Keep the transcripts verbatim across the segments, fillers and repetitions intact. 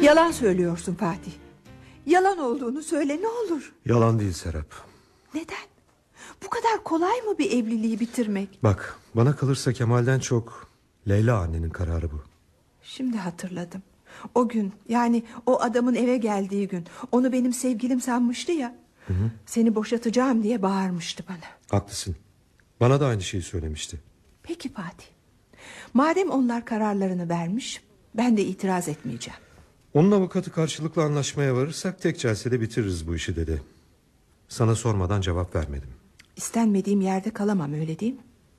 Yalan söylüyorsun Fatih. Yalan olduğunu söyle ne olur. Yalan değil Serap. Neden? Bu kadar kolay mı bir evliliği bitirmek? Bak, bana kalırsa Kemal'den çok Leyla annenin kararı bu. Şimdi hatırladım. O gün, yani o adamın eve geldiği gün, onu benim sevgilim sanmıştı ya. Hı hı. Seni boşatacağım diye bağırmıştı bana. Haklısın. Bana da aynı şeyi söylemişti. Peki Fatih, madem onlar kararlarını vermiş, ben de itiraz etmeyeceğim. Onun avukatı karşılıklı anlaşmaya varırsak tek celsede bitiririz bu işi dedi. Sana sormadan cevap vermedim. İstenmediğim yerde kalamam, öyle değil mi?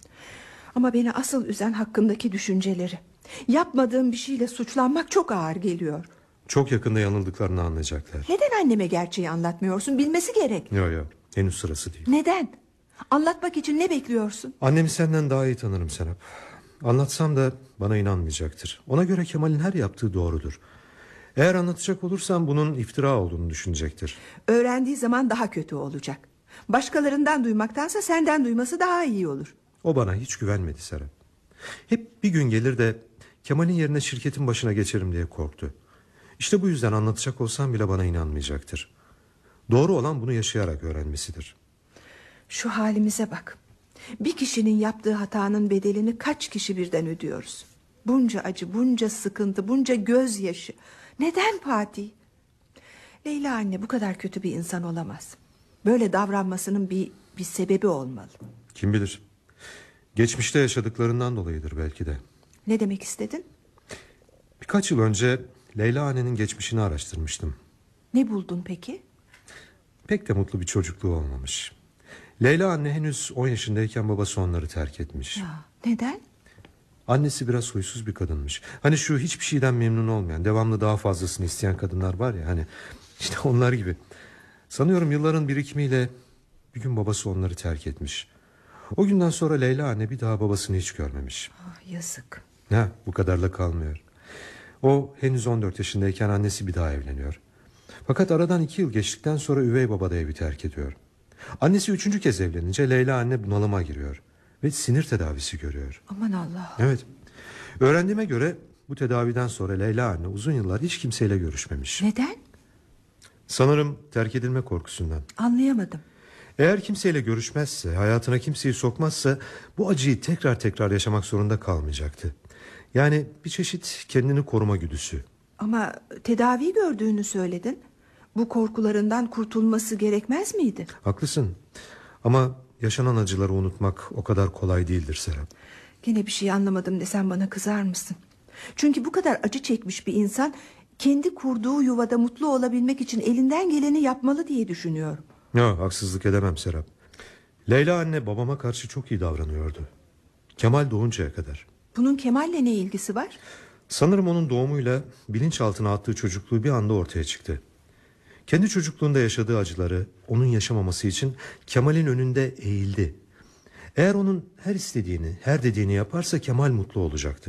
Ama beni asıl üzen hakkındaki düşünceleri. Yapmadığım bir şeyle suçlanmak çok ağır geliyor. Çok yakında yanıldıklarını anlayacaklar. Neden anneme gerçeği anlatmıyorsun? Bilmesi gerek. Yok yok, henüz sırası değil. Neden? Anlatmak için ne bekliyorsun? Annemi senden daha iyi tanırım Serap. Anlatsam da bana inanmayacaktır. Ona göre Kemal'in her yaptığı doğrudur. Eğer anlatacak olursam bunun iftira olduğunu düşünecektir. Öğrendiği zaman daha kötü olacak. Başkalarından duymaktansa senden duyması daha iyi olur. O bana hiç güvenmedi Serap. Hep bir gün gelir de Kemal'in yerine şirketin başına geçerim diye korktu. İşte bu yüzden anlatacak olsam bile bana inanmayacaktır. Doğru olan bunu yaşayarak öğrenmesidir. Şu halimize bak. Bir kişinin yaptığı hatanın bedelini kaç kişi birden ödüyoruz? Bunca acı, bunca sıkıntı, bunca gözyaşı. Neden Fatih? Leyla anne bu kadar kötü bir insan olamaz. Böyle davranmasının bir, bir sebebi olmalı. Kim bilir? Geçmişte yaşadıklarından dolayıdır belki de. Ne demek istedin? Birkaç yıl önce Leyla annenin geçmişini araştırmıştım. Ne buldun peki? Pek de mutlu bir çocukluğu olmamış. Leyla anne henüz on yaşındayken babası onları terk etmiş. Ya, neden? Annesi biraz huysuz bir kadınmış. Hani şu hiçbir şeyden memnun olmayan, devamlı daha fazlasını isteyen kadınlar var ya, hani işte onlar gibi. Sanıyorum yılların birikimiyle bir gün babası onları terk etmiş. O günden sonra Leyla anne bir daha babasını hiç görmemiş. Ah, yazık. Ha, bu kadarla kalmıyor. O henüz on dört yaşındayken annesi bir daha evleniyor. Fakat aradan iki yıl geçtikten sonra üvey baba da evi terk ediyor. Annesi üçüncü kez evlenince Leyla anne bunalıma giriyor ve sinir tedavisi görüyor. Aman Allah. Evet. Öğrendiğime göre bu tedaviden sonra Leyla anne uzun yıllar hiç kimseyle görüşmemiş. Neden? Sanırım terk edilme korkusundan. Anlayamadım. Eğer kimseyle görüşmezse, hayatına kimseyi sokmazsa bu acıyı tekrar tekrar yaşamak zorunda kalmayacaktı. Yani bir çeşit kendini koruma güdüsü. Ama tedavi gördüğünü söyledin. Bu korkularından kurtulması gerekmez miydi? Haklısın. Ama yaşanan acıları unutmak o kadar kolay değildir Serap. Gene bir şey anlamadım desem bana kızar mısın? Çünkü bu kadar acı çekmiş bir insan kendi kurduğu yuvada mutlu olabilmek için elinden geleni yapmalı diye düşünüyorum. Ya, haksızlık edemem Serap. Leyla anne babama karşı çok iyi davranıyordu. Kemal doğuncaya kadar. Bunun Kemal'le ne ilgisi var? Sanırım onun doğumuyla bilinçaltına attığı çocukluğu bir anda ortaya çıktı. Kendi çocukluğunda yaşadığı acıları onun yaşamaması için Kemal'in önünde eğildi. Eğer onun her istediğini, her dediğini yaparsa Kemal mutlu olacaktı.